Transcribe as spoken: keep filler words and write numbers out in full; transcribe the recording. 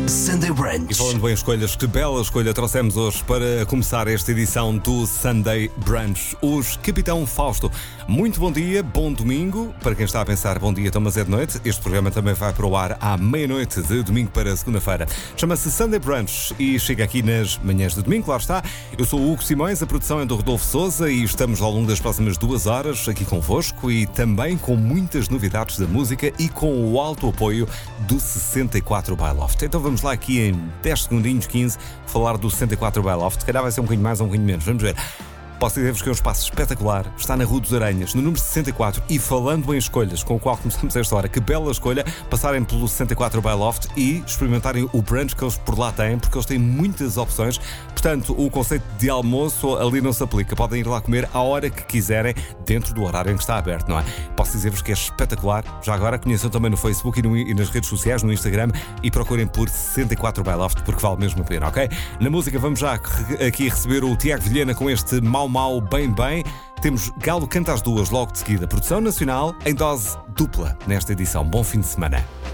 Sunday E Brunch. falando bem em escolhas, que bela escolha trouxemos hoje para começar esta edição do Sunday Brunch. Os Capitão Fausto. Muito bom dia, bom domingo. Para quem está a pensar, bom dia, então, mas é de noite. Este programa também vai para o ar à meia-noite de domingo para segunda-feira. Chama-se Sunday Brunch e chega aqui nas manhãs de domingo, lá está. Eu sou o Hugo Simões, a produção é do Rodolfo Souza e estamos ao longo das próximas duas horas aqui convosco e também com muitas novidades da música e com o alto apoio do sessenta e quatro by Loft. Então vamos lá aqui em dez segundinhos, quinze, falar do sessenta e quatro by Loft. Se calhar vai ser um bocadinho mais ou um bocadinho menos, vamos ver. Posso dizer-vos que é um espaço espetacular, está na Rua dos Aranhas, no número sessenta e quatro, e falando em escolhas, com o qual começamos esta hora, que bela escolha, passarem pelo sessenta e quatro by Loft e experimentarem o brunch que eles por lá têm, porque eles têm muitas opções. Portanto, o conceito de almoço ali não se aplica, podem ir lá comer à hora que quiserem, dentro do horário em que está aberto, não é? Posso dizer-vos que é espetacular. Já agora conheçam também no Facebook e, no, e nas redes sociais, no Instagram, e procurem por sessenta e quatro by Loft, porque vale mesmo a pena, ok? Na música vamos já aqui receber o Tiago Vilhena com este Mau Mau Bem Bem. Temos Galo Canta às Duas logo de seguida. Produção nacional em dose dupla nesta edição. Bom fim de semana.